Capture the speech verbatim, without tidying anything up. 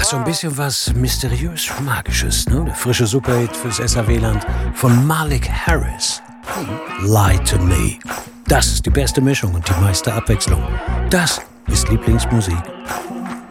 so ein bisschen was mysteriös Magisches, ne? Der frische Superhit fürs S A W-Land von Malik Harris. Lie to Me. Das ist die beste Mischung und die meiste Abwechslung. Das ist Lieblingsmusik